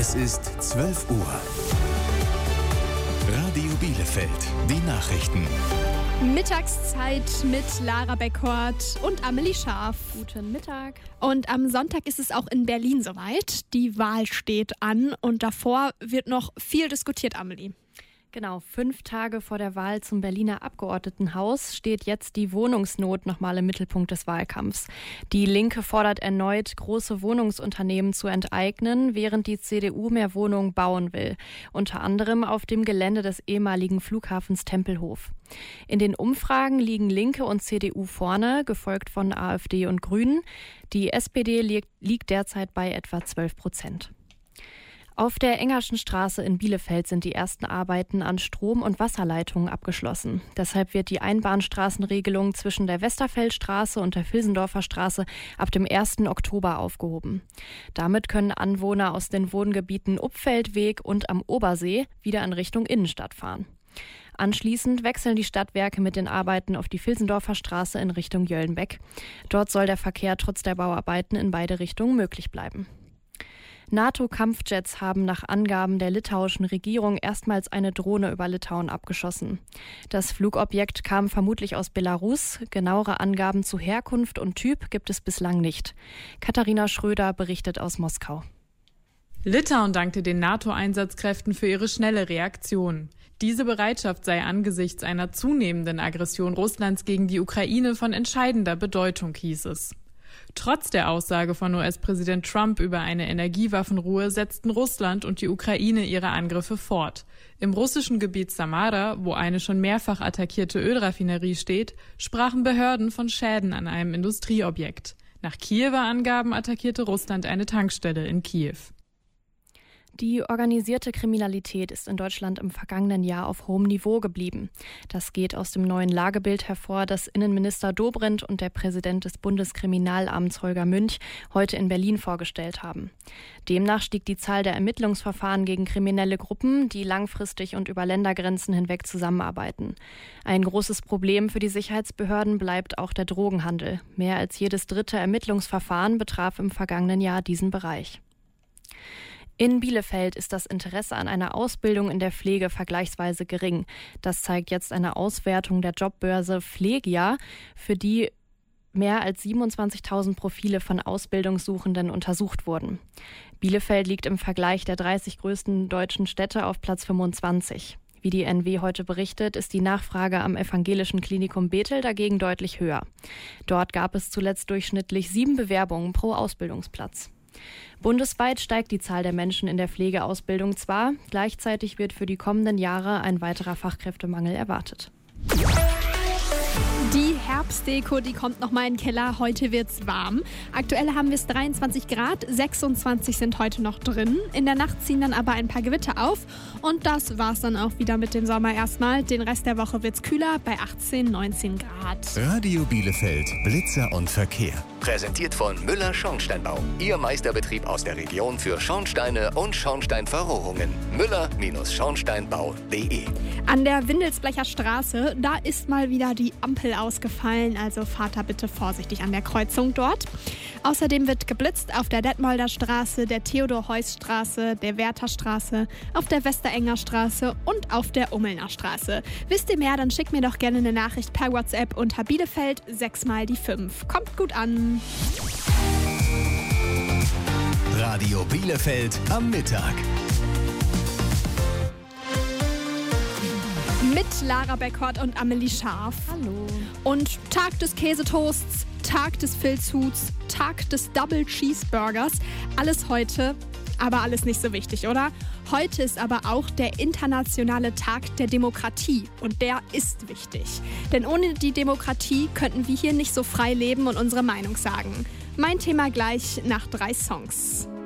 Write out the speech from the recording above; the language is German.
Es ist 12 Uhr. Radio Bielefeld, die Nachrichten. Mittagszeit mit Lara Beckert und Amelie Scharf. Guten Mittag. Und am Sonntag ist es auch in Berlin soweit. Die Wahl steht an und davor wird noch viel diskutiert, Amelie. Genau, 5 Tage vor der Wahl zum Berliner Abgeordnetenhaus steht jetzt die Wohnungsnot nochmal im Mittelpunkt des Wahlkampfs. Die Linke fordert erneut, große Wohnungsunternehmen zu enteignen, während die CDU mehr Wohnungen bauen will. Unter anderem auf dem Gelände des ehemaligen Flughafens Tempelhof. In den Umfragen liegen Linke und CDU vorne, gefolgt von AfD und Grünen. Die SPD liegt derzeit bei etwa 12%. Auf der Engerschen Straße in Bielefeld sind die ersten Arbeiten an Strom- und Wasserleitungen abgeschlossen. Deshalb wird die Einbahnstraßenregelung zwischen der Westerfeldstraße und der Vilsendorfer Straße ab dem 1. Oktober aufgehoben. Damit können Anwohner aus den Wohngebieten Upfeldweg und am Obersee wieder in Richtung Innenstadt fahren. Anschließend wechseln die Stadtwerke mit den Arbeiten auf die Vilsendorfer Straße in Richtung Jöllenbeck. Dort soll der Verkehr trotz der Bauarbeiten in beide Richtungen möglich bleiben. NATO-Kampfjets haben nach Angaben der litauischen Regierung erstmals eine Drohne über Litauen abgeschossen. Das Flugobjekt kam vermutlich aus Belarus. Genauere Angaben zu Herkunft und Typ gibt es bislang nicht. Katharina Schröder berichtet aus Moskau. Litauen dankte den NATO-Einsatzkräften für ihre schnelle Reaktion. Diese Bereitschaft sei angesichts einer zunehmenden Aggression Russlands gegen die Ukraine von entscheidender Bedeutung, hieß es. Trotz der Aussage von US-Präsident Trump über eine Energiewaffenruhe setzten Russland und die Ukraine ihre Angriffe fort. Im russischen Gebiet Samara, wo eine schon mehrfach attackierte Ölraffinerie steht, sprachen Behörden von Schäden an einem Industrieobjekt. Nach Kiewer Angaben attackierte Russland eine Tankstelle in Kiew. Die organisierte Kriminalität ist in Deutschland im vergangenen Jahr auf hohem Niveau geblieben. Das geht aus dem neuen Lagebild hervor, das Innenminister Dobrindt und der Präsident des Bundeskriminalamts Holger Münch heute in Berlin vorgestellt haben. Demnach stieg die Zahl der Ermittlungsverfahren gegen kriminelle Gruppen, die langfristig und über Ländergrenzen hinweg zusammenarbeiten. Ein großes Problem für die Sicherheitsbehörden bleibt auch der Drogenhandel. Mehr als jedes dritte Ermittlungsverfahren betraf im vergangenen Jahr diesen Bereich. In Bielefeld ist das Interesse an einer Ausbildung in der Pflege vergleichsweise gering. Das zeigt jetzt eine Auswertung der Jobbörse Pflegia, für die mehr als 27.000 Profile von Ausbildungssuchenden untersucht wurden. Bielefeld liegt im Vergleich der 30 größten deutschen Städte auf Platz 25. Wie die NW heute berichtet, ist die Nachfrage am Evangelischen Klinikum Bethel dagegen deutlich höher. Dort gab es zuletzt durchschnittlich 7 Bewerbungen pro Ausbildungsplatz. Bundesweit steigt die Zahl der Menschen in der Pflegeausbildung zwar, gleichzeitig wird für die kommenden Jahre ein weiterer Fachkräftemangel erwartet. Die Herbstdeko, die kommt noch mal in den Keller. Heute wird's warm. Aktuell haben wir es 23 Grad, 26 sind heute noch drin. In der Nacht ziehen dann aber ein paar Gewitter auf. Und das war's dann auch wieder mit dem Sommer erstmal. Den Rest der Woche wird's kühler bei 18, 19 Grad. Radio Bielefeld, Blitzer und Verkehr. Präsentiert von Müller Schornsteinbau. Ihr Meisterbetrieb aus der Region für Schornsteine und Schornsteinverrohrungen. Müller-Schornsteinbau.de. An der Windelsblecher Straße, da ist mal wieder die Ampel ausgefallen. Also fahrt da bitte vorsichtig an der Kreuzung dort. Außerdem wird geblitzt auf der Detmolder Straße, der Theodor-Heuss-Straße, der Wertherstraße, auf der Westerenger Straße und auf der Ummelner Straße. Wisst ihr mehr, dann schickt mir doch gerne eine Nachricht per WhatsApp unter Bielefeld 6x5. Kommt gut an. Radio Bielefeld am Mittag. Mit Lara Beckert und Amelie Scharf. Hallo. Und Tag des Käsetoasts, Tag des Filzhuts, Tag des Double Cheeseburgers. Alles heute, aber alles nicht so wichtig, oder? Heute ist aber auch der internationale Tag der Demokratie. Und der ist wichtig. Denn ohne die Demokratie könnten wir hier nicht so frei leben und unsere Meinung sagen. Mein Thema gleich nach 3 Songs.